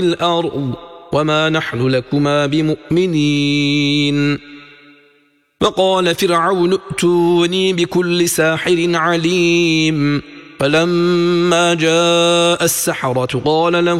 الأرض وما نحن لكما بمؤمنين وقال فرعون ائتوني بكل ساحر عليم فلما جاء السحرة قال لهم